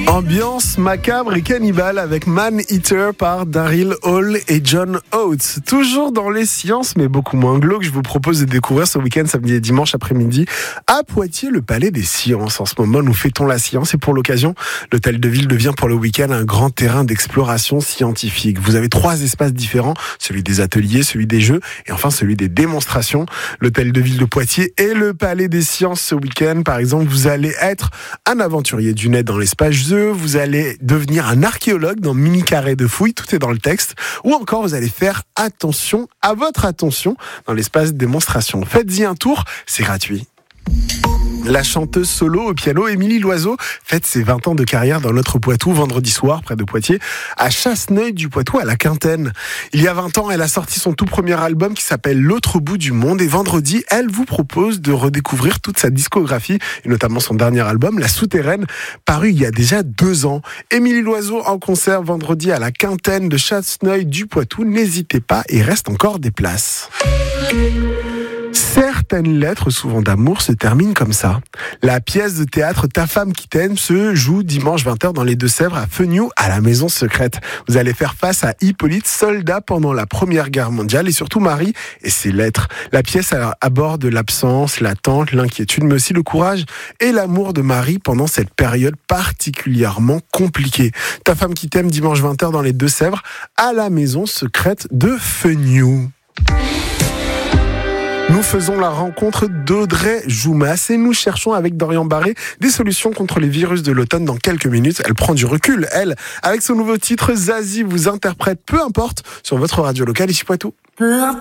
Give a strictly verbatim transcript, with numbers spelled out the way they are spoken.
Ambiance macabre et cannibale avec Man Eater par Daryl Hall et John Oates. Toujours dans les sciences, mais beaucoup moins glauque, je vous propose de découvrir ce week-end, samedi et dimanche après-midi, à Poitiers, le Palais des Sciences. En ce moment, nous fêtons la science et pour l'occasion, l'hôtel de ville devient pour le week-end un grand terrain d'exploration scientifique. Vous avez trois espaces différents, celui des ateliers, celui des jeux et enfin celui des démonstrations. L'hôtel de ville de Poitiers et le Palais des Sciences ce week-end, par exemple, vous allez être un aventurier du net dans l'espace jeu, vous allez devenir un archéologue dans Mini Carré de Fouilles, tout est dans le texte, ou encore vous allez faire attention à votre attention dans l'espace démonstration. Faites-y un tour, c'est gratuit. La chanteuse solo au piano Émilie Loiseau fête ses vingt ans de carrière dans notre Poitou vendredi soir près de Poitiers à Chasseneuil-du-Poitou à la Quintaine. Il y a vingt ans, elle a sorti son tout premier album qui s'appelle L'autre bout du monde et vendredi, elle vous propose de redécouvrir toute sa discographie et notamment son dernier album La Souterraine paru il y a déjà deux ans. Émilie Loiseau en concert vendredi à la Quintaine de Chasseneuil-du-Poitou. N'hésitez pas, il reste encore des places. Certaines lettres, souvent d'amour, se terminent comme ça. La pièce de théâtre Ta femme qui t'aime se joue dimanche vingt heures dans les Deux-Sèvres à Fenioux, à la Maison Secrète. Vous allez faire face à Hippolyte, soldat pendant la Première Guerre mondiale et surtout Marie et ses lettres. La pièce aborde l'absence, l'attente, l'inquiétude, mais aussi le courage et l'amour de Marie pendant cette période particulièrement compliquée. Ta femme qui t'aime dimanche vingt heures dans les Deux-Sèvres à la Maison Secrète de Fenioux. Nous faisons la rencontre d'Audrey Joumas et nous cherchons avec Dorian Barré des solutions contre les virus de l'automne dans quelques minutes. Elle prend du recul, elle, avec son nouveau titre Zazie vous interprète, peu importe, sur votre radio locale ici Poitou.